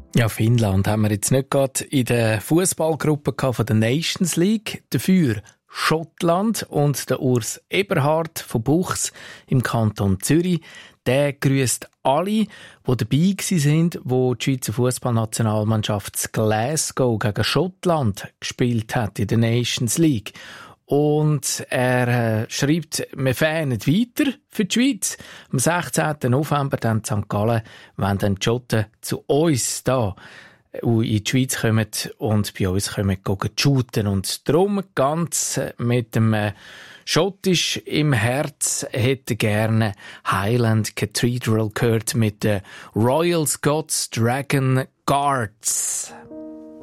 Ja, Finnland haben wir jetzt nicht gerade in der Fußballgruppe von der Nations League. Dafür Schottland und der Urs Eberhard von Buchs im Kanton Zürich. Der grüßt alle, die dabei waren, wo die Schweizer Fußballnationalmannschaft Glasgow gegen Schottland gespielt hat in der Nations League. Und er schreibt, wir fahren weiter für die Schweiz. Am 16. November dann in St. Gallen, wenn dann die Schotten zu uns da in die Schweiz kommen und bei uns kommen shooten. Und darum ganz mit dem Schottisch im Herz hätte gerne Highland Cathedral gehört mit den Royal Scots Dragon Guards.